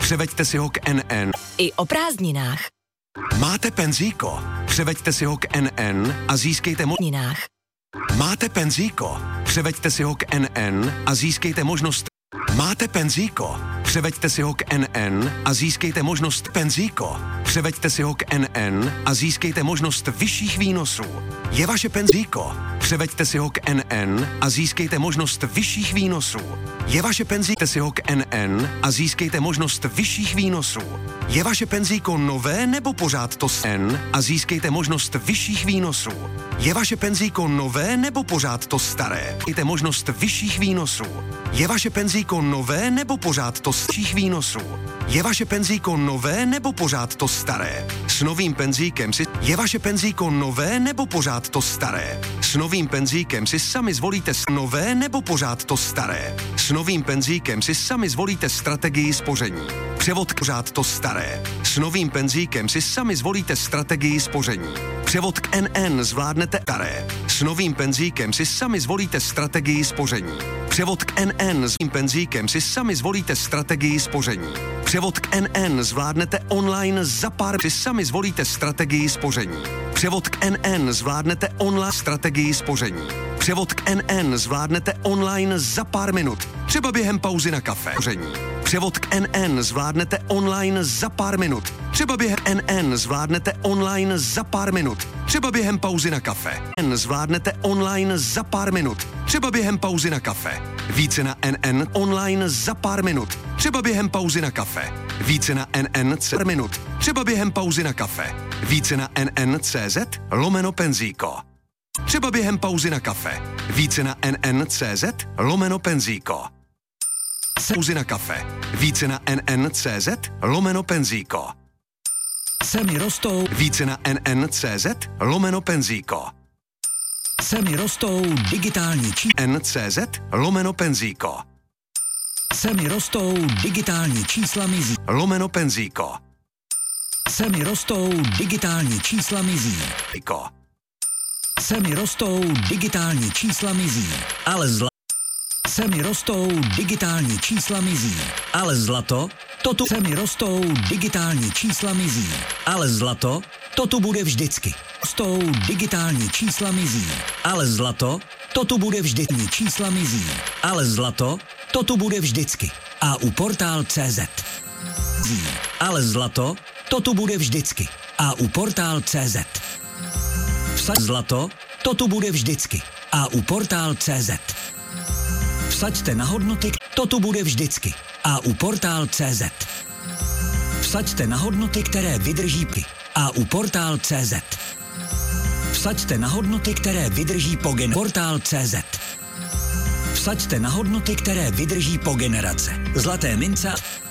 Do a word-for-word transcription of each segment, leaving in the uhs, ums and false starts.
Převeďte si ho k N N. I o prázdninách. Máte penzíko? Převeďte si ho k N N a získejte mo... Máte penzíko? Převeďte si ho k N N a získejte možnost... Máte penzíko? Převeďte si ho k N N a získejte možnost penzíko. Převeďte si ho k N N a získejte možnost vyšších výnosů. Je vaše penzíko? Převeďte si ho k N N a získejte možnost vyšších výnosů. Je vaše penzíko si ho k N N a získejte možnost vyšších výnosů. Je vaše penzíko nové nebo pořád to s N a získejte možnost vyšších výnosů. Je vaše penzíko nové nebo pořád to staré? Mějte možnost vyšších výnosů. Je vaše penzíko nové nebo pořád to vyšších výnosů? Je vaše penzíko nové nebo pořád to staré? S novým penzíkem si... Je vaše penzíko nové nebo pořád to staré? S novým penzíkem si sami zvolíte s nové nebo pořád to staré? S novým penzíkem si sami zvolíte strategii spoření. Převod k pořád to staré. S novým penzíkem si sami zvolíte strategii spoření. Převod k N N zvládnete staré. S novým penzíkem si sami zvolíte strategii spoření. Převod k N N s tím penzíkem si sami zvolíte strategii spoření. Převod k N N zvládnete online za pár... Si sami zvolíte strategii spoření. Převod k N N zvládnete online strategii spoření. Převod k N N zvládnete online za pár minut. Třeba během pauzy na kafe. Spoření. Převod k N N zvládnete online za pár minut. Třeba během N N zvládnete online za pár minut. Třeba během pauzy na kafe. N zvládnete online za pár minut. Třeba během pauzy na kafe. Více na N N online za pár minut. Třeba během pauzy na kafe. Více na N N C minut. Třeba během pauzy na kafe. Více na N N C Z lomeno penzíko. Třeba během pauzy na kafe. Více na N N C Z lomeno penzíko. Pauzy na kafe. Více na N N C Z lomeno penzíko. Ceny rostou. Více na N N C Z lomeno penzíko. Ceny rostou. Digitální čí... N C Z lomeno penzíko. Ceny rostou. Digitální čísla mizí. Lomeno penzíko. Ceny rostou. Digitální čísla mizí. Iko. Ceny rostou. Digitální čísla mizí. Ale zla... Ceny rostou. Digitální čísla mizí. Ale zlato... To tu... Ceny rostou. Digitální čísla mizí. Ale zlato... To tu bude vždycky. Rostou. Digitální čísla mizí. Ale zlato... To tu bude vždy. Čísla mizí. Ale zlato... To tu bude vždycky. A u portál tečka cé zet. Ale zlato... To tu bude vždycky. A u portál tečka cé zet. Vsaď zlato... To tu bude vždycky. A u portál tečka cé zet. Vsaďte na hodnoty... To tu bude vždycky. A u portál tečka cé zet. Vsaďte na hodnoty, které vydrží py. A u portál tečka cé zet. Vsaďte na hodnoty, které vydrží po gen... Portál tečka cé zet. Vsaďte na hodnoty, které vydrží po generace. Zlaté mince...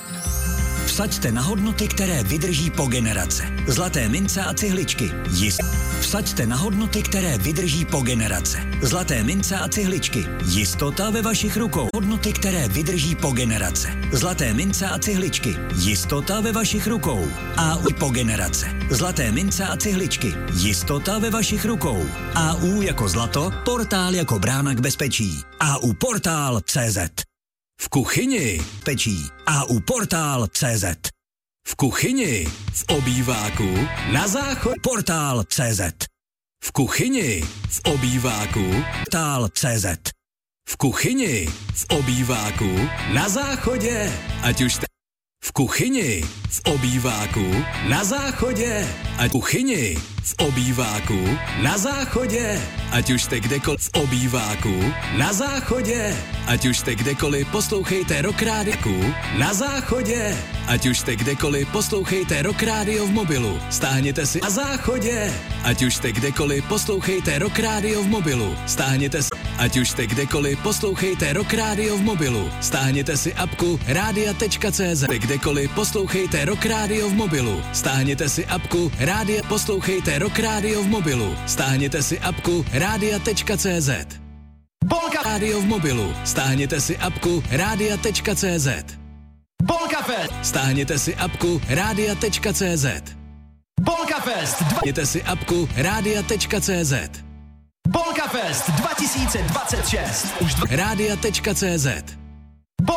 Vsaďte na hodnoty, které vydrží po generace. Zlaté mince a cihličky. Jist. Vsaďte na hodnoty, které vydrží po generace. Zlaté mince a cihličky. Jistota ve vašich rukou. Hodnoty, které vydrží po generace. Zlaté mince a cihličky. Jistota ve vašich rukou. A u po generace. Zlaté mince a cihličky. Jistota ve vašich rukou. A U jako zlato, portál jako brána k bezpečí. A U portál tečka cé zet. V kuchyni pečí. A U portál tečka cé zet. V kuchyni, v obýváku, na záchod. Portál tečka cé zet. V kuchyni, v obýváku, portál tečka cé zet. V kuchyni, v obýváku, na záchodě, ať už te... V kuchyni, v obýváku, na záchodě, ať v kuchyni, v obýváku, na záchodě, ať už jste kdekoliv v obýváku, na záchodě, ať už jste kdekoliv poslouchejte Rock Rádiku, na záchodě, ať už jste kdekoliv poslouchejte Rock Rádio v mobilu, stáhněte si na záchodě, ať už jste kdekoliv poslouchejte Rock Rádio v mobilu, stáhněte si, ať už jste kdekoliv poslouchejte Rock Rádio v mobilu, stáhněte si apku rádia tečka cé zet, kdekoliv poslouchejte Rock Rádio v mobilu, stáhněte si apku rádia, poslouchejte Rock Rádio v mobilu, stáhněte si apku rádia tečka cé zet. Bolka Rádio v mobilu, stáhněte si apku rádia tečka cé zet. Bolka Fest, stáhněte si apku rádia tečka cé zet. Bolka Fest, stáhněte si apku rádia tečka cé zet. Bolka Fest dva tisíce dvacet šest. Už dva... rádia tečka cé zet.